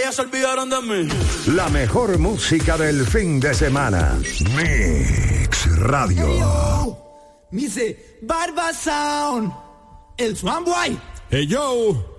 ellas se olvidaron de mí. La mejor música del fin de semana. Mix Radio. Hey, yo. Me say, Barba Sound. El Swan Boy. Hey, yo.